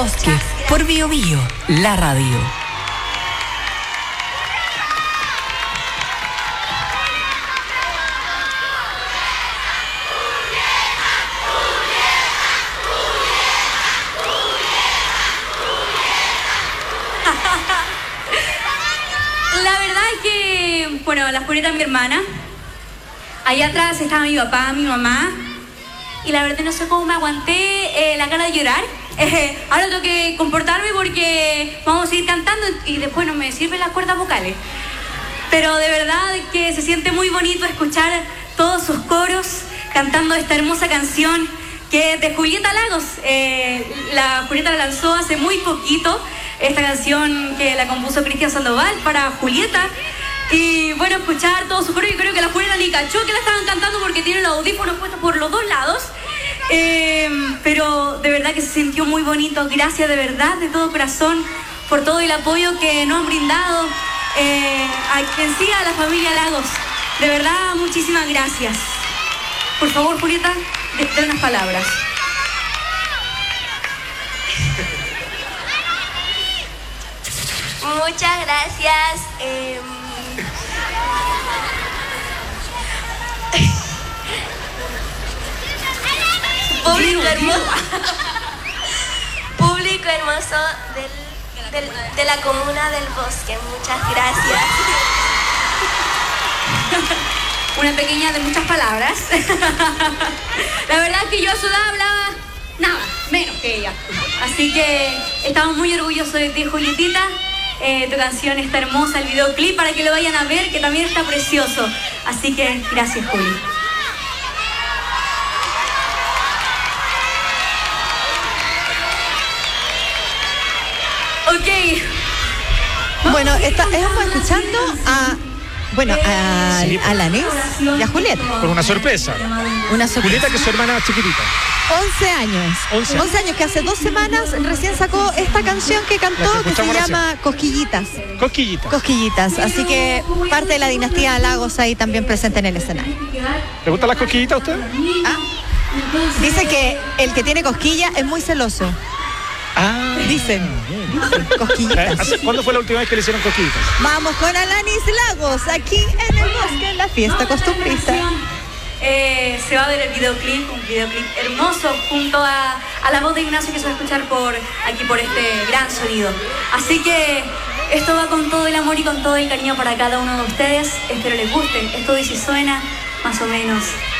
Bosque, por Bio Bio, la radio. La verdad es que, bueno, la Julieta es mi hermana. Allá atrás estaba mi papá, mi mamá. Y la verdad no sé cómo me aguanté la cara de llorar. Ahora tengo que comportarme porque vamos a seguir cantando y después no me sirven las cuerdas vocales. Pero de verdad que se siente muy bonito escuchar todos sus coros cantando esta hermosa canción que es de Julieta Lagos. La Julieta la lanzó hace muy poquito. Esta canción que la compuso Cristian Sandoval para Julieta. Y bueno, escuchar todo su coro. Yo creo que la Julieta ni cachó que la estaban cantando porque tiene los audífonos puestos por los dos lados. Pero de verdad que se sintió muy bonito. Gracias de verdad, de todo corazón, por todo el apoyo que nos han brindado a quien siga, a la familia Lagos. De verdad, muchísimas gracias. Por favor, Julieta, de unas palabras. Muchas gracias. Público hermoso de la comuna del Bosque. Muchas gracias. Una pequeña de muchas palabras. La verdad es que yo a su edad hablaba nada, menos que ella. Así que estamos muy orgullosos de ti, Julietita. Tu canción está hermosa, el videoclip para que lo vayan a ver, que también está precioso. Así que gracias, Juli. Ok. Bueno, estamos escuchando a Alanis y a Julieta. Con una sorpresa. Julieta, que es su hermana chiquitita. 11 años. 11 años, que hace 2 semanas recién sacó esta canción que cantó, que se llama Cosquillitas. Cosquillitas. Así que parte de la dinastía Lagos ahí también presente en el escenario. ¿Le gustan las cosquillitas a usted? Dice que el que tiene cosquilla es muy celoso. Dicen cosquillitas. ¿Cuándo fue la última vez que le hicieron cosquillitas? Vamos con Alanis Lagos, aquí en el Bosque, en la fiesta costumbrista. Se va a ver el videoclip, un videoclip hermoso, junto a la voz de Ignacio, que se va a escuchar por este gran sonido. Así que esto va con todo el amor y con todo el cariño para cada uno de ustedes. Espero les guste. Esto dice suena más o menos